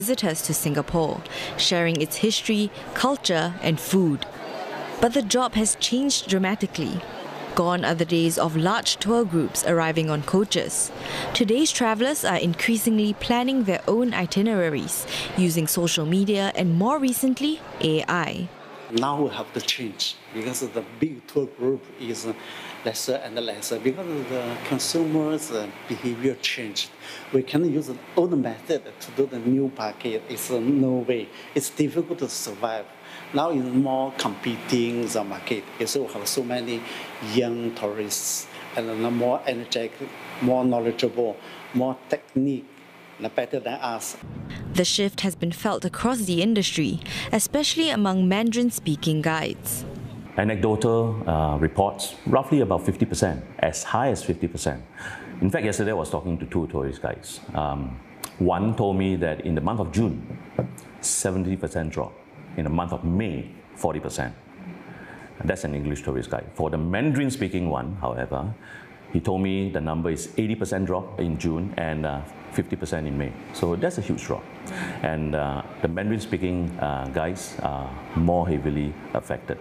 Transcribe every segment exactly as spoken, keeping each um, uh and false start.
visitors to Singapore, sharing its history, culture and food. But the job has changed dramatically. Gone are the days of large tour groups arriving on coaches. Today's travellers are increasingly planning their own itineraries, using social media and more recently, A I. Now we have to change because the big tour group is lesser and lesser because the consumers' behavior changed. We can use the old method to do the new package. It's no way. It's difficult to survive. Now it's more competing the market. So we have so many young tourists and more energetic, more knowledgeable, more technique, better than us. The shift has been felt across the industry, especially among Mandarin-speaking guides. Anecdotal uh, reports, roughly about fifty percent, as high as fifty percent. In fact, yesterday I was talking to two tourist guides. Um, one told me that in the month of June, seventy percent drop. In the month of May, forty percent. That's an English tourist guide. For the Mandarin-speaking one, however, he told me the number is eighty percent drop in June and uh, fifty percent in May. So that's a huge drop. And uh, the Mandarin-speaking uh, guys are more heavily affected.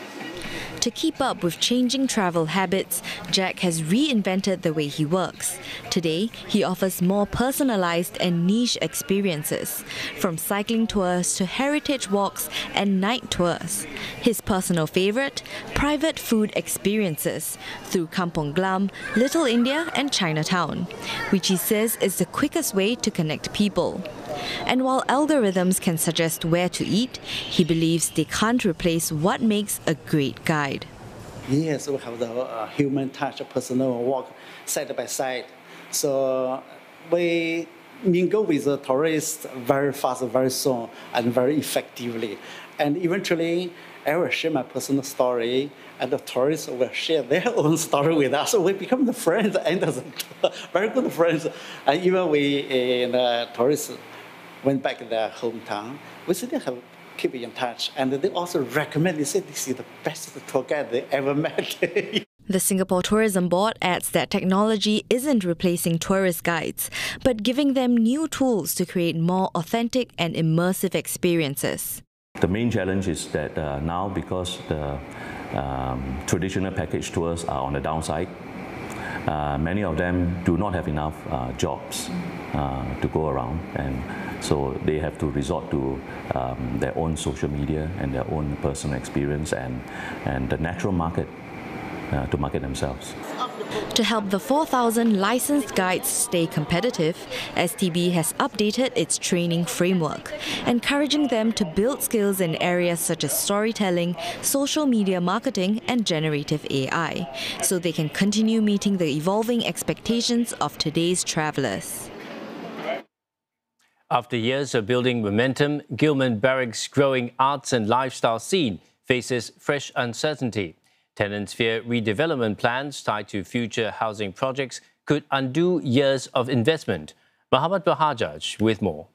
To keep up with changing travel habits, Jack has reinvented the way he works. Today, he offers more personalized and niche experiences, from cycling tours to heritage walks and night tours. His personal favorite, private food experiences through Kampong Glam, Little India and Chinatown, which he says is the quickest way to connect people. And while algorithms can suggest where to eat, he believes they can't replace what makes a great guide. Yes, we have the uh, human touch, personal walk side by side. So we mingle with the tourists very fast, very soon, and very effectively. And eventually, I will share my personal story, and the tourists will share their own story with us. So we become the friends, and the very good friends. And even we, uh, the tourists, went back to their hometown, we still have keep in touch. And they also recommend, they say this is the best tour guide they ever met. The Singapore Tourism Board adds that technology isn't replacing tourist guides, but giving them new tools to create more authentic and immersive experiences. The main challenge is that uh, now, because the um, traditional package tours are on the downside, Uh, many of them do not have enough uh, jobs uh, to go around, and so they have to resort to um, their own social media and their own personal experience and, and the natural market uh, to market themselves. To help the four thousand licensed guides stay competitive, S T B has updated its training framework, encouraging them to build skills in areas such as storytelling, social media marketing and generative A I, so they can continue meeting the evolving expectations of today's travellers. After years of building momentum, Gillman Barracks' growing arts and lifestyle scene faces fresh uncertainty. Tenants fear redevelopment plans tied to future housing projects could undo years of investment. Muhammad Bahajaj with more.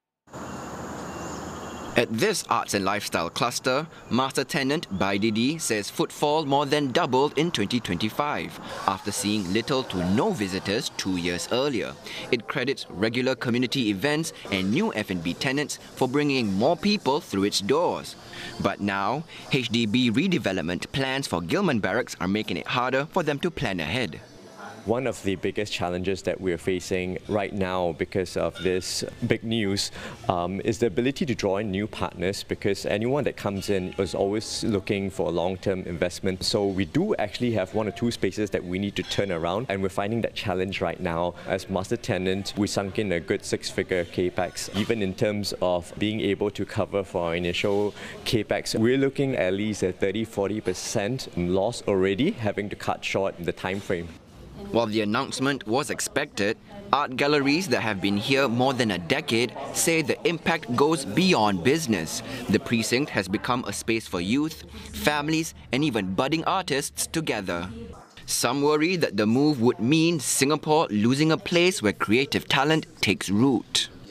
At this arts and lifestyle cluster, master tenant Baididi says footfall more than doubled in twenty twenty-five after seeing little to no visitors two years earlier. It credits regular community events and new F and B tenants for bringing more people through its doors. But now, H D B redevelopment plans for Gillman Barracks are making it harder for them to plan ahead. One of the biggest challenges that we're facing right now because of this big news um, is the ability to draw in new partners, because anyone that comes in is always looking for a long-term investment. So we do actually have one or two spaces that we need to turn around, and we're finding that challenge right now. As master tenant, we sunk in a good six-figure capex. Even in terms of being able to cover for our initial capex, we're looking at least a thirty to forty percent loss already, having to cut short the time frame. While the announcement was expected, art galleries that have been here more than a decade say the impact goes beyond business. The precinct has become a space for youth, families, and even budding artists together. Some worry that the move would mean Singapore losing a place where creative talent takes root.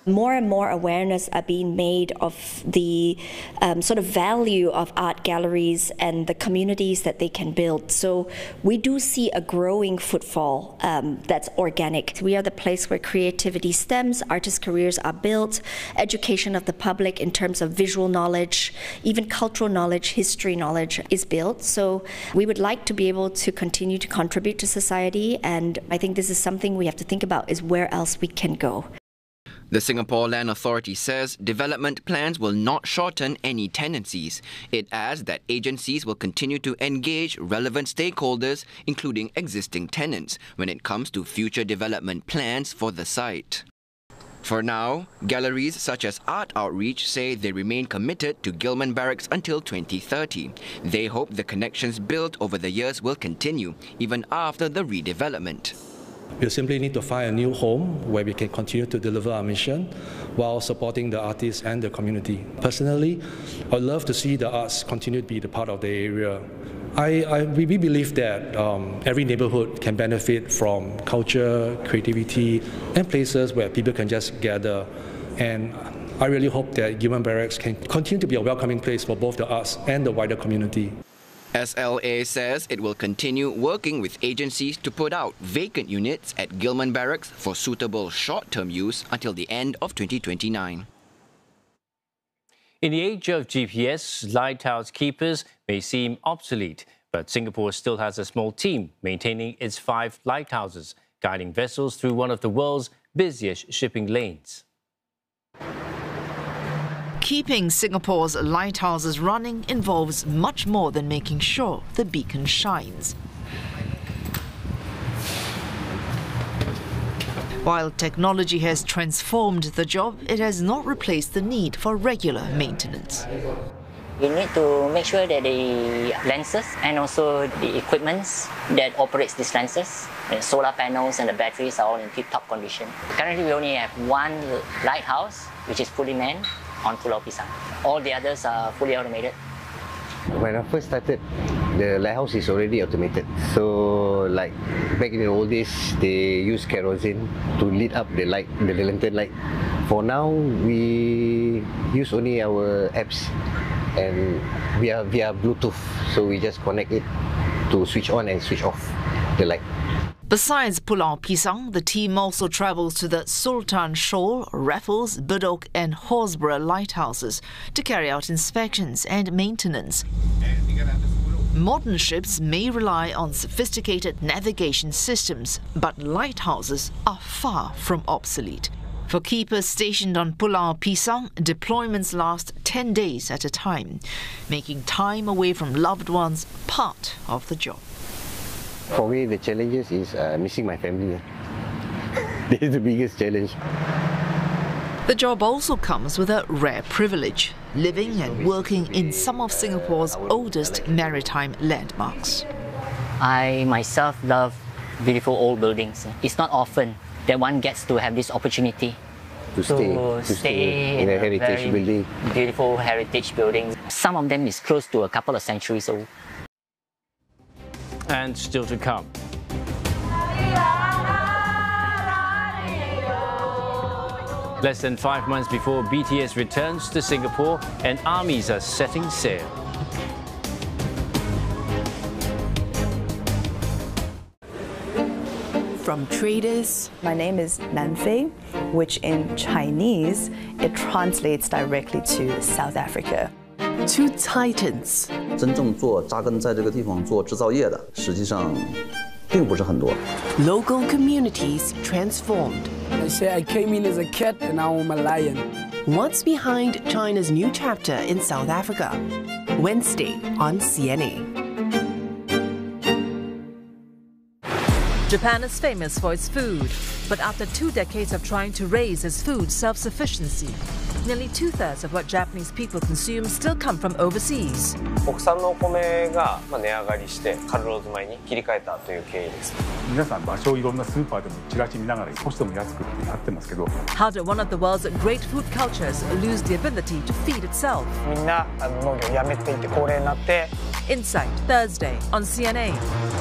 More and more awareness are being made of the um, sort of value of art galleries and the communities that they can build. So we do see a growing footfall um, that's organic. We are the place where creativity stems, artist careers are built, education of the public in terms of visual knowledge, even cultural knowledge, history knowledge is built. So we would like to be able to continue to contribute to society, and I think this is something we have to think about, is where else we can go. The Singapore Land Authority says development plans will not shorten any tenancies. It adds that agencies will continue to engage relevant stakeholders, including existing tenants, when it comes to future development plans for the site. For now, galleries such as Art Outreach say they remain committed to Gillman Barracks until twenty thirty. They hope the connections built over the years will continue, even after the redevelopment. We simply need to find a new home where we can continue to deliver our mission while supporting the artists and the community. Personally, I'd love to see the arts continue to be the part of the area. I, I, we believe that um, every neighborhood can benefit from culture, creativity, and places where people can just gather. And I really hope that Gillman Barracks can continue to be a welcoming place for both the arts and the wider community. S L A says it will continue working with agencies to put out vacant units at Gillman Barracks for suitable short-term use until the end of twenty twenty-nine. In the age of G P S, lighthouse keepers may seem obsolete, but Singapore still has a small team maintaining its five lighthouses, guiding vessels through one of the world's busiest shipping lanes. Keeping Singapore's lighthouses running involves much more than making sure the beacon shines. While technology has transformed the job, it has not replaced the need for regular maintenance. We need to make sure that the lenses and also the equipments that operates these lenses, the solar panels and the batteries are all in tip-top condition. Currently, we only have one lighthouse, which is fully manned, on Pulau Pisang. All the others are fully automated. When I first started, the lighthouse is already automated. So, like back in the old days, they use kerosene to lit up the light, the lantern light. For now, we use only our apps, and via via Bluetooth. So we just connect it to switch on and switch off the light. Besides Pulau Pisang, the team also travels to the Sultan Shoal, Raffles, Bedok and Horsburgh lighthouses to carry out inspections and maintenance. Modern ships may rely on sophisticated navigation systems, but lighthouses are far from obsolete. For keepers stationed on Pulau Pisang, deployments last ten days at a time, making time away from loved ones part of the job. For me, the challenges is uh, missing my family. This is the biggest challenge. The job also comes with a rare privilege, living and working in some of Singapore's oldest maritime landmarks. I myself love beautiful old buildings. It's not often that one gets to have this opportunity to stay, to to stay, stay in, in a heritage very building. Beautiful heritage buildings. Some of them is close to a couple of centuries old. And still to come. Less than five months before B T S returns to Singapore, and armies are setting sail. From traders. My name is Nanfei, which in Chinese, it translates directly to South Africa. To titans. 真正做扎根在这个地方做制造业的，实际上并不是很多。 Local communities transformed. They say I came in as a cat and now I'm a lion. What's behind China's new chapter in South Africa? Wednesday on C N A. Japan is famous for its food, but after two decades of trying to raise its food self-sufficiency, nearly two-thirds of what Japanese people consume still come from overseas. 国産のお米が値上がりしてカルローズ米に切り替えたという経緯です。 皆さん場所をいろんなスーパーでもチラシ見ながら少しでも安くってなってますけど。 How did one of the world's great food cultures lose the ability to feed itself? みんな農業をやめていて高齢になって。 Insight Thursday on C N A.